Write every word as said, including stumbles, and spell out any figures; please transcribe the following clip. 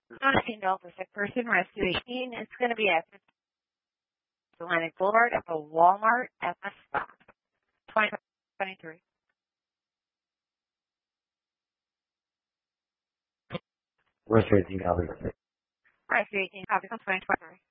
On a female for sick person, rescue eighteen. It's going to be at Atlantic Boulevard at the Walmart at the stop. twenty twenty-three. Rescue eighteen, copy. Rescue eighteen, copy. twenty twenty-three.